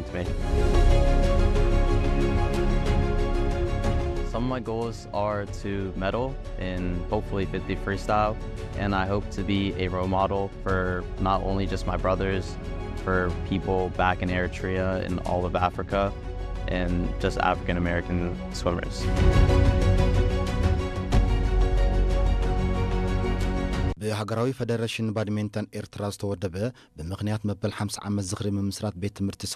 to me. Some of my goals are to medal in hopefully 50 freestyle, and I hope to be a role model for not only just my brothers, for people back in Eritrea and all of Africa, and just African American swimmers. بهجراوي فدرشن بادمنتن إرتراز تودبه بمقنيات مبل 5 عام الزخري من مسرات بيت مرتسى